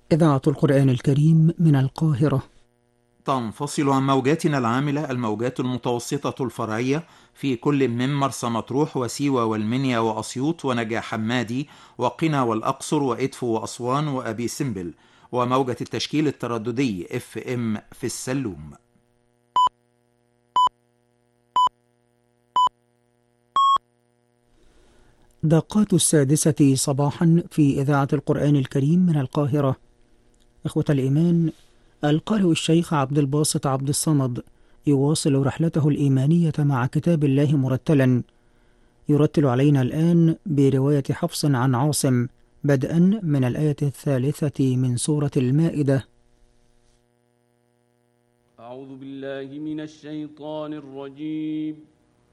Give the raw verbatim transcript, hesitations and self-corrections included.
إذاعة القرآن الكريم من القاهرة. تنفصل عن موجاتنا العاملة الموجات المتوسطة الفرعية في كل من مرسى مطروح وسيوة والمنيا وأسيوط ونجع حمادي وقنا والأقصر وإدفو وأسوان وأبي سمبل، وموجة التشكيل الترددي اف ام في السلوم. دقات السادسة صباحا في إذاعة القرآن الكريم من القاهرة. إخوة الإيمان، القارئ الشيخ عبد الباسط عبد الصمد يواصل رحلته الإيمانية مع كتاب الله مرتلا. يرتل علينا الآن برواية حفص عن عاصم بدءا من الآية الثالثة من سورة المائدة. أعوذ بالله من الشيطان الرجيم.